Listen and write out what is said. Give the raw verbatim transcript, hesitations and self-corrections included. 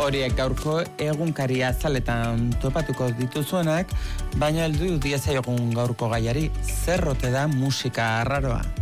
Horiek gaurko egunkari azaletan topatuko dituzuenak, baina heldu diezaiogun gaurko gaiari, zer ote da musika arraroa.